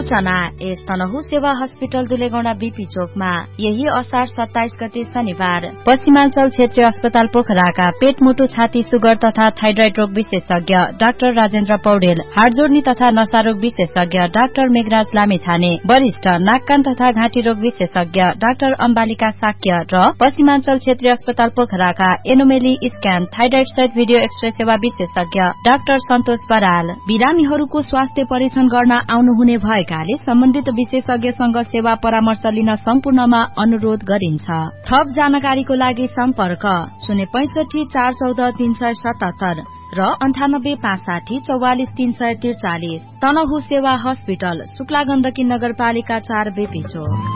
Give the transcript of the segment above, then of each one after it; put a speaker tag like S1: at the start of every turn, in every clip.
S1: सूचना यस तनहु सेवा hospital Dulegaunda BP चोकमा यही असार 27 गते शनिबार पश्चिमाञ्चल क्षेत्रीय अस्पताल पोखराका पेट मुटु छाती सुगर तथा थाइरोइड रोग विशेषज्ञ डाक्टर राजेन्द्र पौडेल, हाडजोड्नी तथा नशा रोग विशेषज्ञ डाक्टर मेघराज लामेछाने, वरिष्ठ नाक कान तथा घाँटी रोग विशेषज्ञ डाक्टर अम्बालिका साक्य र पश्चिमाञ्चल क्षेत्रीय अस्पताल पोखराका एनोमेली स्क्यान थाइरोइड सहित भिडियो एक्सरे सेवा विशेषज्ञ डाक्टर सन्तोष बराल। बिरामीहरूको स्वास्थ्य परीक्षण गर्न आउनुहुने भएकाले सम्बन्धित विशेषज्ञसँग सेवा परामर्श लिन सम्पूर्णमा अनुरोध गरिन्छ। थप जानकारीको लागि सम्पर्क 065 414 377 र 98 560 44 343। तनहु सेवा हस्पिटल, शुक्ला गण्डकी नगरपालिका 4 बेपीचोक।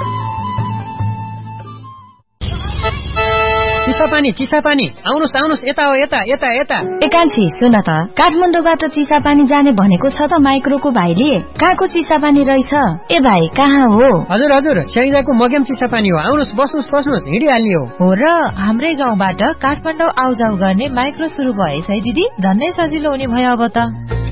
S2: चिसापानी आउनुस् यता हो यता।
S1: एकान्छी सुन त, काठमाडौँबाट चिसापानी जाने भनेको छ त माइक्रोको भाइले। कहाँको चिसापानी रहेछ? ए भाइ कहाँ हो?
S2: हजुर स्याइजाको मग्याम चिसापानी हो। आउनुस् बस्नुस् हिँडिहाल्ने
S3: हो र हाम्रै गाउँबाट काठमाडौँ आउजाउ गर्ने माइक्रो सुरु भएछ है दिदी। झन्नै सजिलो हुने भयो अब त।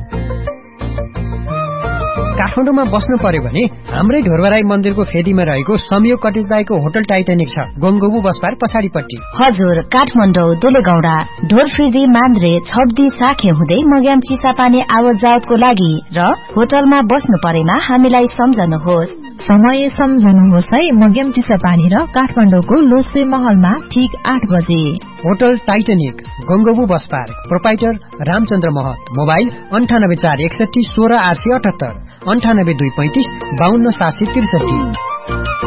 S2: काठमाडौँमा बस्नु पर्यो भने हाम्रै ढोरबराई मन्दिरको फेदीमा रहेको संयोग कटेज दाईको होटल टाइटानिक छ, गंगोबु बसपार पछाडिपट्टि।
S1: हजुर, काठमाडौँ दुलेगौंडा ढोरफिर्दी मान्द्रे छब्दी साखे हुँदै मग्याम चिसापानी आवत जावतको लागि र होटलमा बस्नु परेमा हामीलाई सम्झनुहोस्।
S3: समय सम्झनुहोस् है। मग्याम चिसापानी र काठमाडौँको लोसे महलमा ठीक 8 बजे।
S2: होटल टाइटानिक, गंगोबु बसपार, प्रोपाइटर रामचन्द्र महत। मोबाइल 98 461 16 878, 98 235 52 763।